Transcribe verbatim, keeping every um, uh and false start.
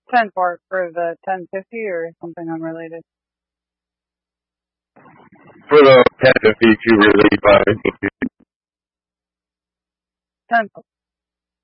ten for for the ten fifty or something unrelated? For the ten fifty to relieve by ten